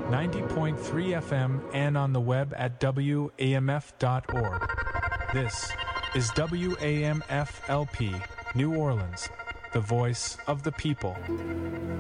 90.3 FM and on the web at WAMF.org. This is WAMF-LP, New Orleans, the voice of the people.